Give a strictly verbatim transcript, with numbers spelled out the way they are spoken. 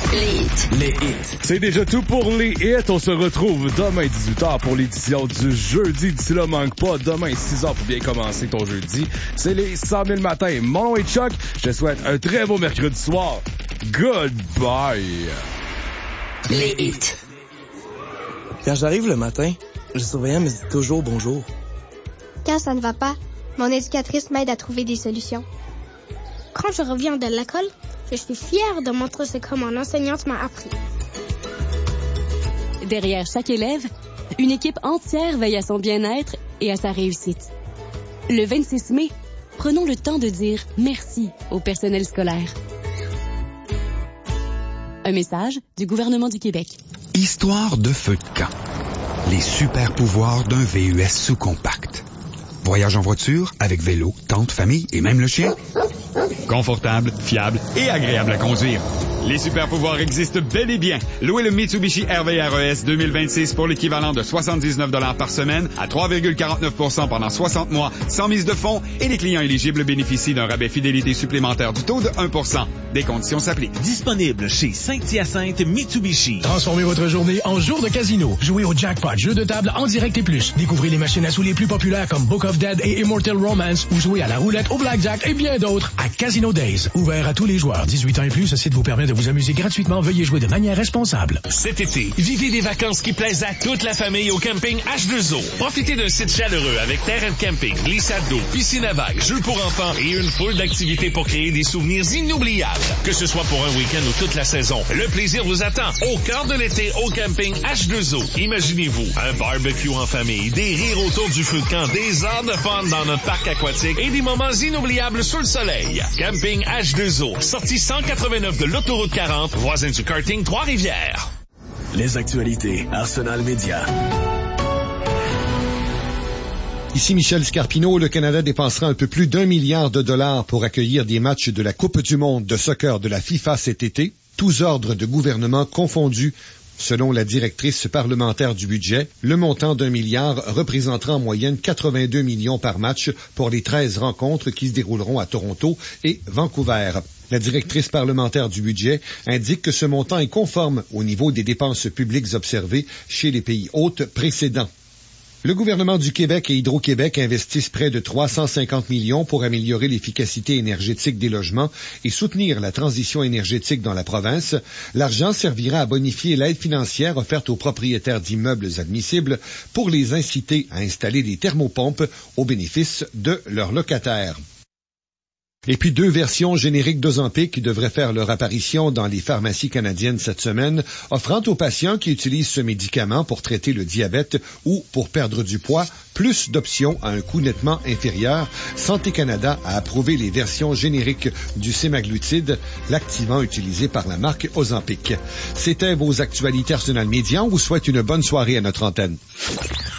Les hits. Les hits. C'est déjà tout pour les hits. On se retrouve demain dix-huit heures pour l'édition du jeudi. D'ici là, manque pas. Demain, six heures pour bien commencer ton jeudi. C'est les cent mille matins. Mon nom est Chuck. Je te souhaite un très beau mercredi soir. Goodbye. Les hits. Quand j'arrive le matin, le surveillant me dit toujours bonjour. Quand ça ne va pas, mon éducatrice m'aide à trouver des solutions. Quand je reviens de l'école, je suis fière de montrer ce que mon enseignante m'a appris. Derrière chaque élève, une équipe entière veille à son bien-être et à sa réussite. Le vingt-six mai, prenons le temps de dire merci au personnel scolaire. Un message du gouvernement du Québec. Histoire de feu de camp. Les super pouvoirs d'un V U S sous-compact. Voyage en voiture, avec vélo, tente, famille et même le chien. Confortable, fiable et agréable à conduire. Les super pouvoirs existent bel et bien. Louez le Mitsubishi R V R E S deux mille vingt-six pour l'équivalent de soixante-dix-neuf dollars par semaine à trois virgule quarante-neuf pour cent pendant soixante mois, sans mise de fonds, et les clients éligibles bénéficient d'un rabais fidélité supplémentaire du taux de un pour cent. Des conditions s'appliquent. Disponible chez Saint-Hyacinthe Mitsubishi. Transformez votre journée en jour de casino. Jouez au jackpot, jeux de table en direct et plus. Découvrez les machines à sous les plus populaires comme Book of Dead et Immortal Romance, ou jouez à la roulette, au blackjack et bien d'autres à Casino Days. Ouvert à tous les joueurs. dix-huit ans et plus, ce site vous permet de vous amuser gratuitement. Veuillez jouer de manière responsable. Cet été, vivez des vacances qui plaisent à toute la famille au camping H deux O. Profitez d'un site chaleureux avec terrain de camping, glissade d'eau, piscine à vagues, jeux pour enfants et une foule d'activités pour créer des souvenirs inoubliables. Que ce soit pour un week-end ou toute la saison, le plaisir vous attend. Au cœur de l'été, au camping H deux O. Imaginez-vous un barbecue en famille, des rires autour du feu de camp, des heures de fun dans notre parc aquatique et des moments inoubliables sous le soleil. Camping H deux O, sortie cent quatre-vingt-neuf de l'autoroute quarante, voisin du karting Trois-Rivières. Les actualités Arsenal Média. Ici Michel Scarpino. Le Canada dépensera un peu plus d'un milliard de dollars pour accueillir des matchs de la Coupe du monde de soccer de la FIFA cet été, tous ordres de gouvernement confondus. Selon la directrice parlementaire du budget, le montant d'un milliard représentera en moyenne quatre-vingt-deux millions par match pour les treize rencontres qui se dérouleront à Toronto et Vancouver. La directrice parlementaire du budget indique que ce montant est conforme au niveau des dépenses publiques observées chez les pays hôtes précédents. Le gouvernement du Québec et Hydro-Québec investissent près de trois cent cinquante millions pour améliorer l'efficacité énergétique des logements et soutenir la transition énergétique dans la province. L'argent servira à bonifier l'aide financière offerte aux propriétaires d'immeubles admissibles pour les inciter à installer des thermopompes au bénéfice de leurs locataires. Et puis deux versions génériques d'Ozempic devraient faire leur apparition dans les pharmacies canadiennes cette semaine, offrant aux patients qui utilisent ce médicament pour traiter le diabète ou pour perdre du poids plus d'options à un coût nettement inférieur. Santé Canada a approuvé les versions génériques du sémaglutide, l'activant utilisé par la marque Ozempic. C'était vos actualités Arsenal Média. On vous souhaite une bonne soirée à notre antenne.